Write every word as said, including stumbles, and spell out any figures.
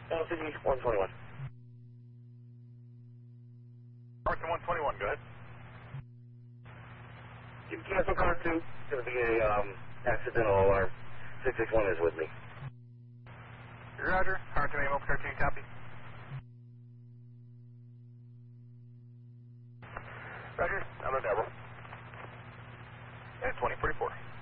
Velocity one twenty-one. Arson one twenty-one, go ahead. You can cancel car two. It's going to be a um, accidental alarm. six six one is with me. Roger. Arson Amos, car two, copy. Roger. I'm a double. And twenty forty-four.